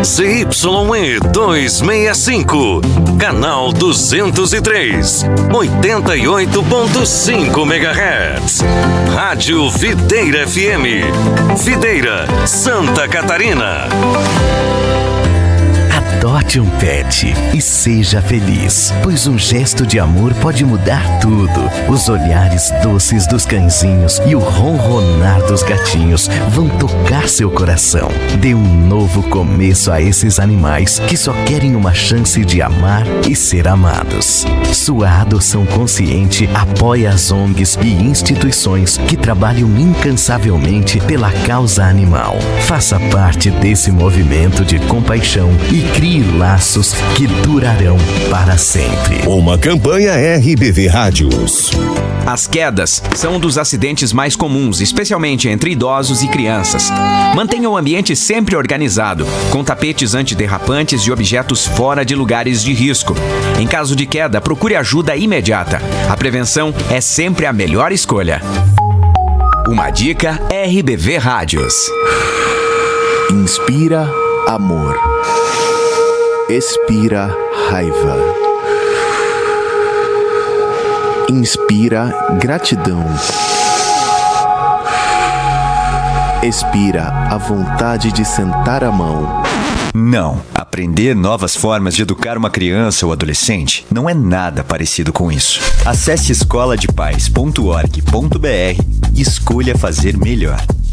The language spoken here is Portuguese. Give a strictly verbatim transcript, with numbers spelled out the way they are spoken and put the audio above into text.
Z Y E duzentos e sessenta e cinco, canal duzentos e três, oitenta e oito ponto cinco megahertz. Rádio Videira F M, Videira, Santa Catarina. Adote um pet e seja feliz, pois um gesto de amor pode mudar tudo. Os olhares doces dos cãezinhos e o ronronar dos gatinhos vão tocar seu coração. Dê um novo começo a esses animais que só querem uma chance de amar e ser amados. Sua adoção consciente apoia as O N Gs e instituições que trabalham incansavelmente pela causa animal. Faça parte desse movimento de compaixão e crie laços que durarão para sempre. Uma campanha R B V Rádios. As quedas são um dos acidentes mais comuns, especialmente entre idosos e crianças. Mantenha o ambiente sempre organizado, com tapetes antiderrapantes e objetos fora de lugares de risco. Em caso de queda, procure ajuda imediata. A prevenção é sempre a melhor escolha. Uma dica R B V Rádios. Inspira amor. Expira raiva. Inspira gratidão. Expira a vontade de sentar a mão. Não, aprender novas formas de educar uma criança ou adolescente não é nada parecido com isso. Acesse escola de pais ponto org ponto br e escolha fazer melhor.